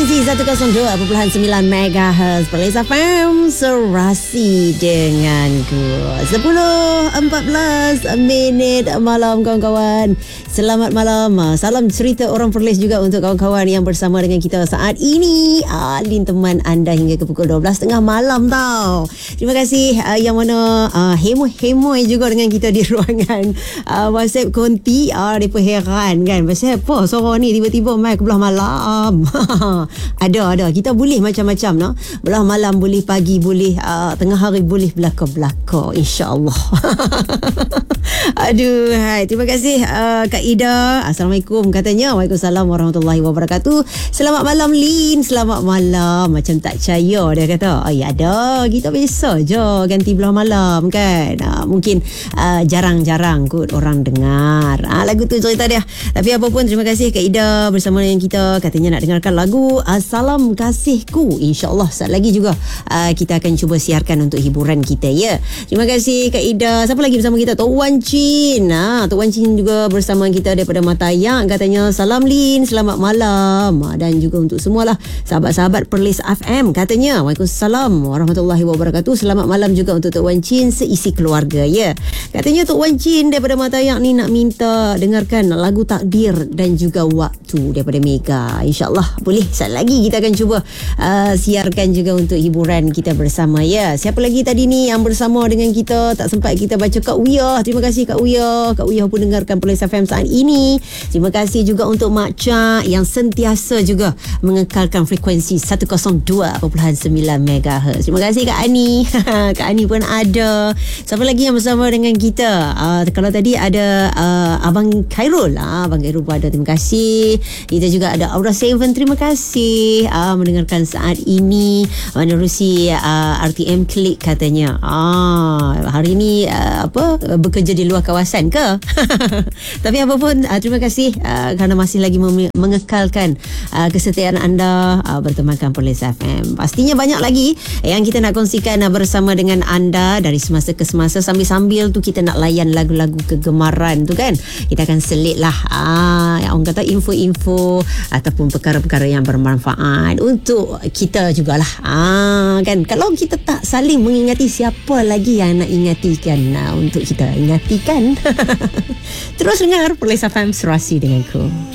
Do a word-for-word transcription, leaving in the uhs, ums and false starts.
Frekuensi seratus dua perpuluhan sembilan megahertz Perlis F M, serasi denganku. Sepuluh empat belas minit malam kawan-kawan. Selamat malam. Salam cerita orang Perlis juga untuk kawan-kawan yang bersama dengan kita saat ini. Alin teman anda hingga ke pukul dua belas tiga puluh malam tau. Terima kasih uh, yang mana uh, hemoi-hemoi juga dengan kita di ruangan uh, WhatsApp konti. Ah, uh, mereka heran kan. Pasal apa suara ni tiba-tiba main ke belah malam. Ada ada kita boleh macam-macam no. Belah malam boleh, pagi boleh, uh, tengah hari boleh, belaka-belaka, insya-Allah. Aduh, hai. Terima kasih uh, Kak Ida. Assalamualaikum katanya. Waalaikumsalam warahmatullahi wabarakatuh. Selamat malam Lin. Selamat malam. Macam tak percaya dia kata. Oh ya ada. Kita biasa je ganti belah malam kan. Uh, mungkin uh, jarang-jarang kot orang dengar. Uh, lagu tu cerita dia. Tapi apa pun terima kasih Kak Ida bersama dengan kita. Katanya nak dengarkan lagu Salam Kasihku. InsyaAllah saat lagi juga uh, kita akan cuba siarkan untuk hiburan kita ya. Terima kasih Kak Ida. Siapa lagi bersama kita? Tok Wan Chin. Ha, Tok Wan Chin juga bersama kita daripada Matayak. Katanya salam Lin, selamat malam. Ha, dan juga untuk semualah sahabat-sahabat Perlis F M. Katanya Waalaikumsalam warahmatullahi wabarakatuh. Selamat malam juga untuk Tok Wan Chin seisi keluarga ya. Katanya Tok Wan Chin daripada Matayak ni nak minta dengarkan lagu Takdir dan juga Waktu daripada Mega. InsyaAllah boleh. Saat lagi kita akan cuba uh, siarkan juga untuk hiburan kita bersama ya. Siapa lagi tadi ni yang bersama dengan kita? Tak sempat kita baca. Kak Wiyah. Terima kasih Kak Wiyah. Kak Wiyah pun dengarkan Perlis F M saat ini. Terima kasih juga untuk Mak Cak yang sentiasa juga mengekalkan frekuensi seratus dua perpuluhan sembilan megahertz. Terima kasih Kak Ani. Kak Ani pun ada. Siapa lagi yang bersama dengan kita? Uh, kalau tadi ada uh, Abang Khairul. Uh, Abang Khairul pun ada. Terima kasih. Kita juga ada Aura Seven. Terima kasih uh, mendengarkan saat ini. Menerusi uh, R T M Klik katanya. Ah, hari ni uh, apa bekerja di luar kawasan ke? Tapi apa pun uh, terima kasih uh, kerana masih lagi mem- mengekalkan uh, kesetiaan anda uh, bertemankan Perlis F M. Pastinya banyak lagi yang kita nak kongsikan uh, bersama dengan anda dari semasa ke semasa. Sambil-sambil tu kita nak layan lagu-lagu kegemaran tu kan. Kita akan selit lah ah, orang kata info-info ataupun perkara-perkara yang bermanfaat untuk kita jugalah. Ah, kan kalau kita tak saling mengingati, siapa lagi yang nak ingatikan nah, untuk kita ingatikan. Terus dengar Perlis F M, serasi denganku.